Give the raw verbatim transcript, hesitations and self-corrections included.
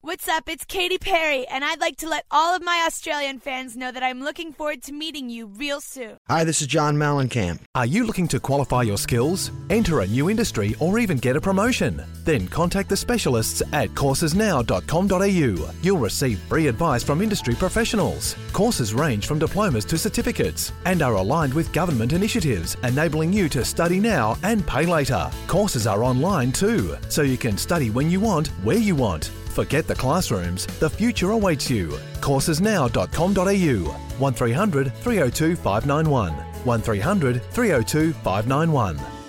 What's up? It's Katy Perry, and I'd like to let all of my Australian fans know that I'm looking forward to meeting you real soon. Hi, this is John Mellencamp. Are you looking to qualify your skills, enter a new industry, or even get a promotion? Then contact the specialists at courses now dot com dot a u. You'll receive free advice from industry professionals. Courses range from diplomas to certificates and are aligned with government initiatives, enabling you to study now and pay later. Courses are online too, so you can study when you want, where you want. Forget the classrooms, the future awaits you. courses now dot com dot a u. one three hundred three oh two five nine one. one three hundred three oh two five nine one.